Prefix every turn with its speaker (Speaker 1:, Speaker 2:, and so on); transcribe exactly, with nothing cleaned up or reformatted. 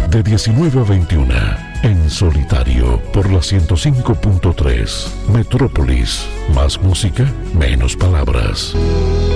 Speaker 1: de diecinueve a veintiuna, en solitario por la ciento cinco punto tres. Metrópolis, más música, menos palabras.